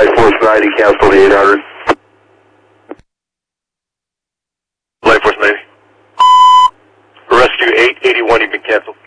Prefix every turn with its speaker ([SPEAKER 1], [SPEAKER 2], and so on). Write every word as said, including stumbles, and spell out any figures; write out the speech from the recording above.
[SPEAKER 1] Light Force ninety, cancel the eight hundred. Light Force ninety. Rescue eight eighty-one, you've been canceled.